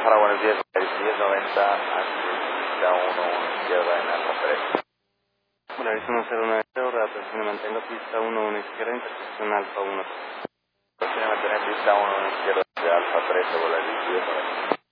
Guadalajara, buenos días. 1090, pista 11 izquierda en Alfa 3. Volaris 1090, reapertura me mantengo pista 11 izquierda, intersección Alfa 1. Mantener pista 11 izquierda de Alfa 13, Volaris 1090.